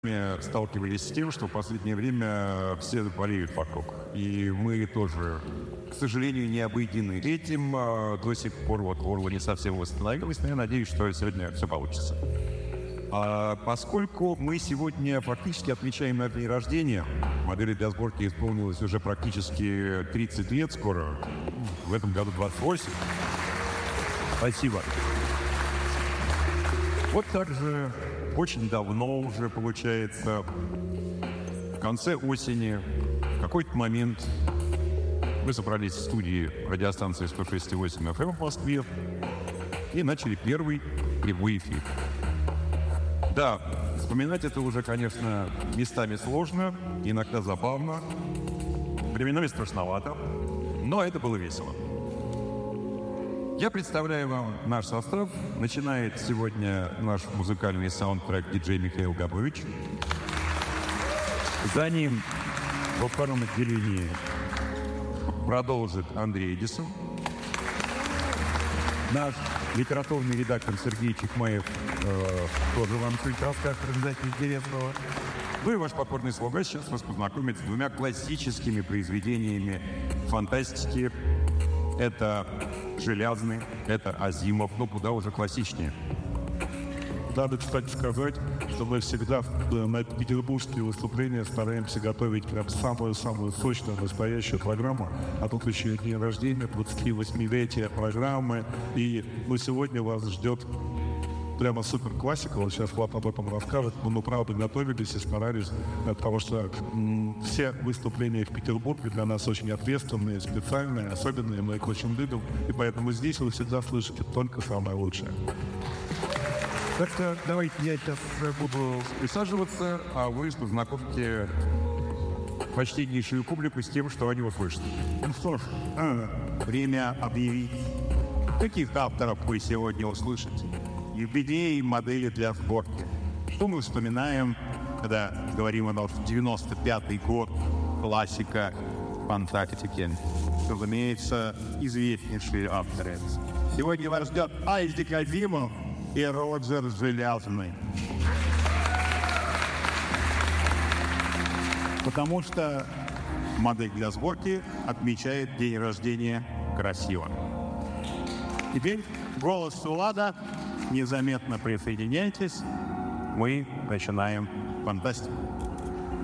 сталкивались с тем, что в последнее время все болеют вокруг. И мы тоже, к сожалению, не обойдены этим. До сих пор горло не совсем восстановилось, но я надеюсь, что сегодня все получится. Поскольку мы сегодня практически отмечаем наш день рождения, модели для сборки исполнилось уже практически 30 лет скоро, в этом году 28. Спасибо. Вот так же очень давно уже, получается, в конце осени, в какой-то момент мы собрались в студии радиостанции 106,8 FM в Москве и начали первый прямой эфир. Да, вспоминать это уже, конечно, местами сложно, иногда забавно, временами страшновато, но это было весело. Я представляю вам наш состав. Начинает сегодня наш музыкальный саундтрек диджей Михаил Габович. За ним во втором отделении продолжит Андрей Эдисон. Наш литературный редактор Сергей Чекмаев тоже вам чуть расскажет обязательно интересного. Ну и ваш покорный слуга сейчас вас познакомит с двумя классическими произведениями фантастики. Это «Железный», это Азимов, но куда уже классичнее. Надо, кстати, сказать, что мы всегда на петербургские выступления стараемся готовить прям самую-самую сочную, настоящую программу. А тут еще и день рождения, 28-летие программы. И сегодня вас ждет прямо супер классика. Вот сейчас Влад об этом расскажет. Мы, правда, готовились и старались, потому что все выступления в Петербурге для нас очень ответственные, специальные, особенные. Мы их очень любим. И поэтому здесь вы всегда слышите только самое лучшее. Так что давайте я сейчас буду присаживаться, а вы познакомьте почтеннейшую публику с тем, что они услышат. Ну что ж, время объявить, каких авторов вы сегодня услышите. Юбилей модели для сборки. Что мы вспоминаем, когда говорим о 95-й год, классика фантастики. Разумеется, известнейшие авторы. Сегодня вас ждет Айзек Азимов и Роджер Железный. Потому что модель для сборки отмечает день рождения красиво. Теперь голос Влада. Незаметно присоединяйтесь. Мы начинаем фантастику.